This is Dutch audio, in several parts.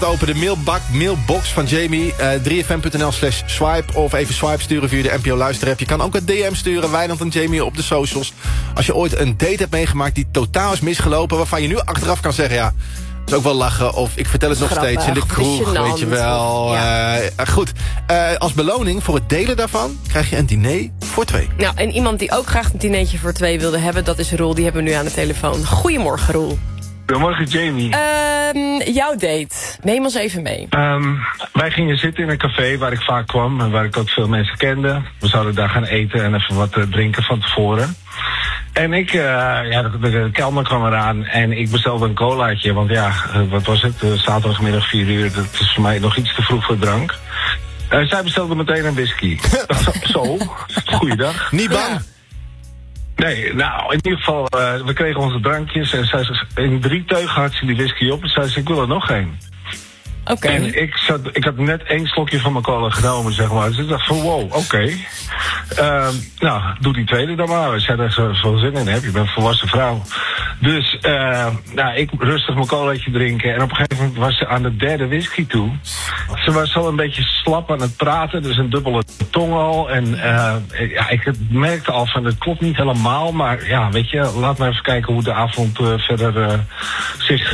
Open de mailbox van Jamie. 3fm.nl/swipe. Of even swipe sturen via de NPO luisterapp. Je kan ook een DM sturen. Wijnand en Jamie op de socials. Als je ooit een date hebt meegemaakt die totaal is misgelopen. Waarvan je nu achteraf kan zeggen. Ja, is ook wel lachen. Of ik vertel het nog steeds in de kroeg. Weet je wel. Ja. Goed. Als beloning voor het delen daarvan krijg je een diner voor 2. Nou, en iemand die ook graag een dinertje voor 2 wilde hebben. Dat is Roel. Die hebben we nu aan de telefoon. Goedemorgen, Roel. Goedemorgen, Jamie. Jouw date. Neem ons even mee. Wij gingen zitten in een café waar ik vaak kwam en waar ik ook veel mensen kende. We zouden daar gaan eten en even wat drinken van tevoren. En de kelner kwam eraan en ik bestelde een colaatje. Want ja, wat was het? Zaterdagmiddag 4 uur, dat is voor mij nog iets te vroeg voor drank. Zij bestelde meteen een whisky. Zo, goeiedag. Niet bang? Ja. Nee, nou, in ieder geval, we kregen onze drankjes en in 3 teugen had ze die whisky op en zei ze, ik wil er nog een. Oké. En ik had net 1 slokje van mijn cola genomen, zeg maar. Dus ik dacht van, wow, oké. Nou, doe die tweede dan maar. Als jij daar zoveel zin in hebt, je bent een volwassen vrouw. Dus, ik rustig mijn colaatje drinken. En op een gegeven moment was ze aan de 3e whisky toe. Ze was al een beetje slap aan het praten, dus een dubbele tong al. En ik merkte al van, het klopt niet helemaal. Maar ja, weet je, laat maar even kijken hoe de avond verder zich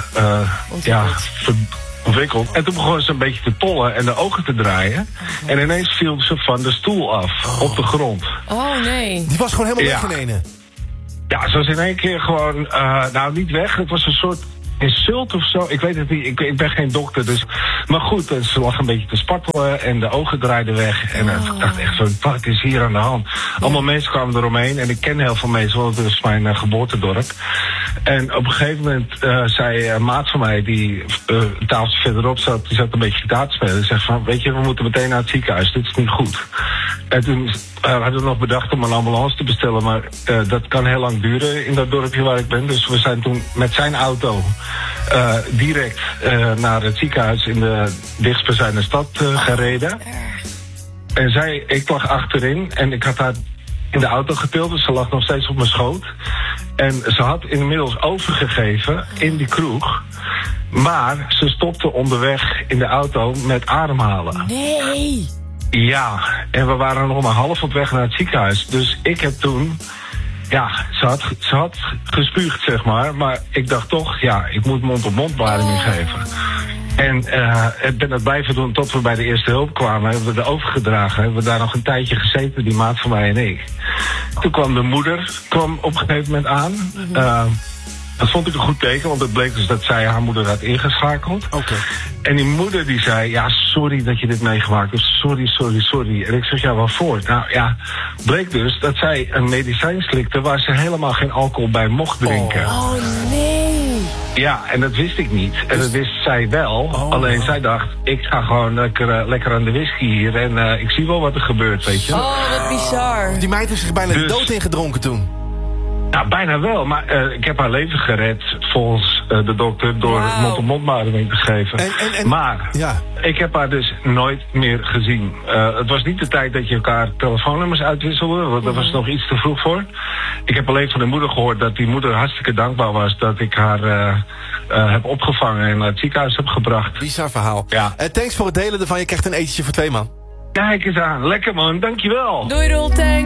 ontwikkeld. En toen begon ze een beetje te tollen en de ogen te draaien. En ineens viel ze van de stoel af, op de grond. Oh nee. Die was gewoon helemaal weg in ene. Ja, ze was in één keer gewoon, niet weg. Het was een soort insult of zo. Ik weet het niet, ik ben geen dokter. Dus. Maar goed, ze lag een beetje te spartelen en de ogen draaiden weg. En ik dacht echt van, wat is hier aan de hand? Allemaal mensen kwamen eromheen en ik ken heel veel mensen, want het is mijn geboortedorp. En op een gegeven moment zei een maat van mij, die een tafeltje verderop zat, die zat een beetje gitaar te spelen. Die zegt van, weet je, we moeten meteen naar het ziekenhuis, dit is niet goed. En toen hadden we nog bedacht om een ambulance te bestellen, maar dat kan heel lang duren in dat dorpje waar ik ben. Dus we zijn toen met zijn auto direct naar het ziekenhuis in de dichtstbijzijnde stad gereden. En ik lag achterin en ik had haar in de auto getild, dus ze lag nog steeds op mijn schoot. En ze had inmiddels overgegeven in die kroeg. Maar ze stopte onderweg in de auto met ademhalen. Nee! Ja, en we waren nog maar half op weg naar het ziekenhuis. Dus ik heb toen... Ja, ze had gespuugd, zeg maar. Maar ik dacht toch, ja, ik moet mond-op-mond beademing geven. En ik ben dat blijven doen tot we bij de eerste hulp kwamen. Hebben we er overgedragen. Hebben we daar nog een tijdje gezeten, die maat van mij en ik. Toen kwam de moeder op een gegeven moment aan. Dat vond ik een goed teken, want het bleek dus dat zij haar moeder had ingeschakeld. Okay. En die moeder die zei, ja, sorry dat je dit meegemaakt hebt. Sorry. En ik zeg, ja, waarvoor? Nou ja, bleek dus dat zij een medicijn slikte waar ze helemaal geen alcohol bij mocht drinken. Oh nee. Ja, en dat wist ik niet. En dat wist zij wel. Alleen zij dacht, ik ga gewoon lekker aan de whisky hier. En ik zie wel wat er gebeurt, weet je. Oh, wat bizar. Die meid heeft zich bijna dood ingedronken toen. Nou, bijna wel. Maar ik heb haar leven gered volgens de dokter door mond-op-mond beademing te geven. Maar ik heb haar dus nooit meer gezien. Het was niet de tijd dat je elkaar telefoonnummers uitwisselde. Want daar was nog iets te vroeg voor. Ik heb alleen van de moeder gehoord dat die moeder hartstikke dankbaar was dat ik haar heb opgevangen en naar het ziekenhuis heb gebracht. Bizar verhaal. Ja. Thanks voor het delen ervan. Je krijgt een etentje voor 2, man. Kijk eens aan. Lekker, man. Dankjewel. Doei, Roel. Thanks.